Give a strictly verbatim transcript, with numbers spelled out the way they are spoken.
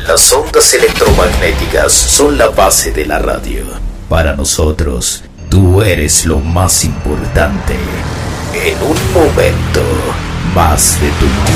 Las ondas electromagnéticas son la base de la radio. Para nosotros, tú eres lo más importante. En un momento, más de tu